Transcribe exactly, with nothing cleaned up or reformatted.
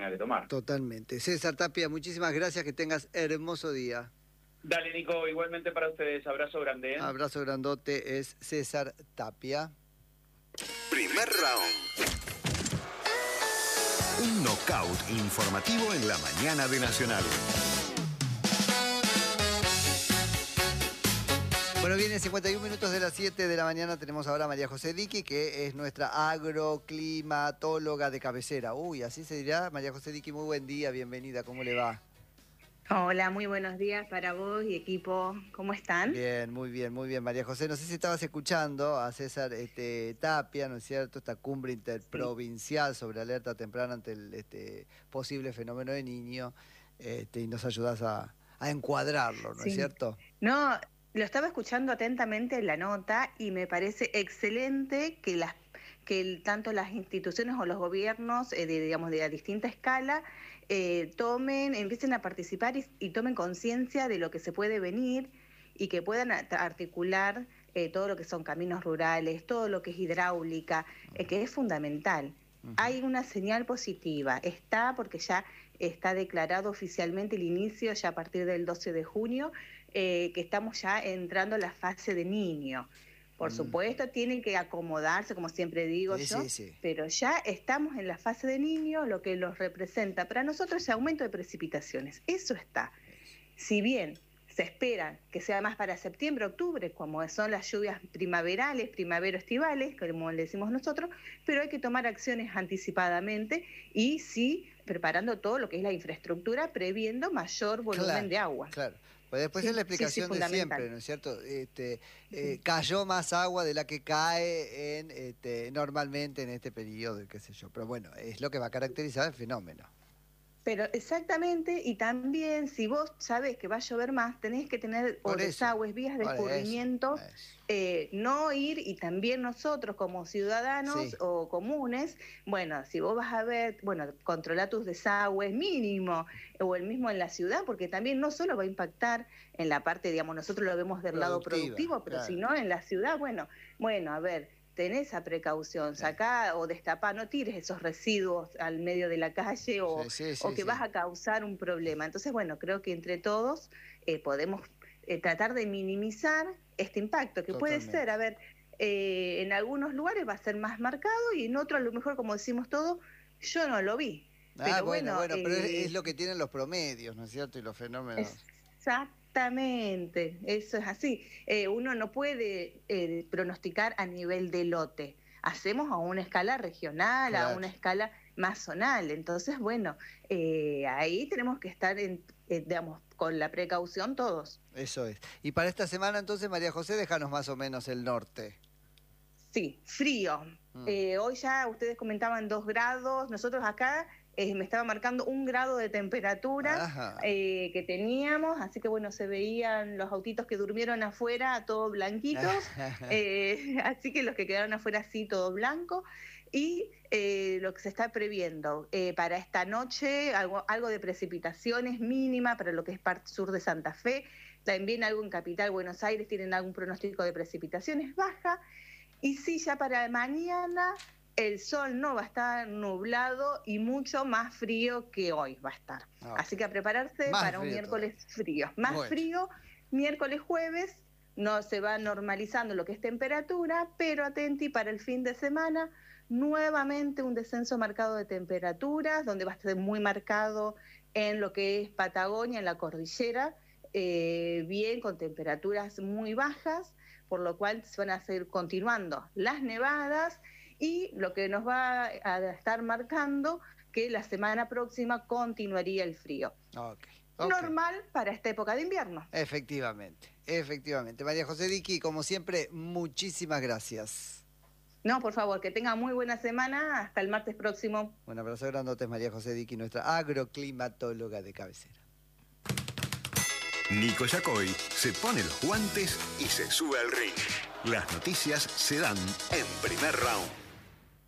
tenga que tomar. Totalmente. César Tapia, muchísimas gracias, que tengas hermoso día. Dale, Nico, igualmente para ustedes. Abrazo grande, ¿eh? Abrazo grandote, es César Tapia. Primer round. Un knockout informativo en la mañana de Nacional. Bueno, viene cincuenta y un minutos de las siete de la mañana. Tenemos ahora a María José Diqui, que es nuestra agroclimatóloga de cabecera. Uy, así se dirá. María José Diqui, muy buen día, bienvenida. ¿Cómo le va? Hola, muy buenos días para vos y equipo. ¿Cómo están? Bien, muy bien, muy bien, María José. No sé si estabas escuchando a César este, Tapia, ¿no es cierto? Esta cumbre interprovincial sobre alerta temprana ante el este, posible fenómeno de Niño. Este, y nos ayudás a, a encuadrarlo, ¿no Sí. es cierto? No, lo estaba escuchando atentamente en la nota y me parece excelente que las que el, tanto las instituciones o los gobiernos, eh, de, digamos, de a distinta escala, eh, tomen, empiecen a participar y, y tomen conciencia de lo que se puede venir y que puedan articular eh, todo lo que son caminos rurales, todo lo que es hidráulica, eh, que es fundamental. Uh-huh. Hay una señal positiva, está porque ya está declarado oficialmente el inicio, ya a partir del doce de junio, eh, que estamos ya entrando a la fase de Niño. Por mm. supuesto, tienen que acomodarse, como siempre digo sí, yo, sí, sí. pero ya estamos en la fase de Niño, lo que los representa para nosotros es aumento de precipitaciones. Eso está. Si bien se espera que sea más para septiembre, octubre, como son las lluvias primaverales, primavero-estivales, como le decimos nosotros, pero hay que tomar acciones anticipadamente y sí preparando todo lo que es la infraestructura, previendo mayor volumen claro, de agua. Claro. Pues después sí, es la explicación sí, sí, de siempre, ¿no es cierto? Este, eh, cayó más agua de la que cae en este, normalmente en este periodo, qué sé yo. Pero bueno, es lo que va a caracterizar el fenómeno. Pero exactamente, y también si vos sabés que va a llover más, tenés que tener o desagües, vías de escurrimiento, eh, no ir, y también nosotros como ciudadanos sí. o comunes, bueno, si vos vas a ver, bueno, controlar tus desagües mínimo, o el mismo en la ciudad, porque también no solo va a impactar en la parte, digamos, nosotros lo vemos del lado productivo, pero claro. sino en la ciudad, bueno, bueno, a ver, tenés esa precaución, sacá o destapá, no tires esos residuos al medio de la calle o, sí, sí, sí, o que sí. vas a causar un problema. Entonces, bueno, creo que entre todos eh, podemos eh, tratar de minimizar este impacto, que Totalmente. puede ser, a ver, eh, en algunos lugares va a ser más marcado y en otros a lo mejor, como decimos todos, yo no lo vi. Ah, pero bueno, bueno, eh, pero es, es lo que tienen los promedios, ¿no es cierto? Y los fenómenos. Exacto. Exactamente, eso es así. Eh, uno no puede eh, pronosticar a nivel de lote. Hacemos a una escala regional, claro. a una escala más zonal. Entonces, bueno, eh, ahí tenemos que estar, en, eh, digamos, con la precaución todos. Eso es. Y para esta semana, entonces, María José, déjanos más o menos el norte. Sí, frío. Mm. Eh, hoy ya ustedes comentaban dos grados. Nosotros acá... Eh, me estaba marcando un grado de temperatura eh, que teníamos, así que bueno, se veían los autitos que durmieron afuera, todos blanquitos, eh, así que los que quedaron afuera sí, todo blanco, y eh, lo que se está previendo eh, para esta noche, algo, algo de precipitaciones mínima para lo que es parte sur de Santa Fe, también algo en Capital, Buenos Aires, tienen algún pronóstico de precipitaciones baja, y sí, ya para mañana... El sol no va a estar nublado y mucho más frío que hoy va a estar. Okay. Así que a prepararse más para un miércoles todavía. frío. Más bueno. frío, miércoles, jueves, no se va normalizando lo que es temperatura, pero atenti para el fin de semana, nuevamente un descenso marcado de temperaturas, donde va a estar muy marcado en lo que es Patagonia, en la cordillera, eh, bien con temperaturas muy bajas, por lo cual se van a seguir continuando las nevadas, y lo que nos va a estar marcando que la semana próxima continuaría el frío. Okay, okay. Normal para esta época de invierno. Efectivamente, efectivamente. María José Diqui, como siempre, muchísimas gracias. No, por favor, que tenga muy buena semana. Hasta el martes próximo. Un abrazo grandote, María José Diqui, nuestra agroclimatóloga de cabecera. Nico Yacoy se pone los guantes y se sube al ring. Las noticias se dan en Primer Round.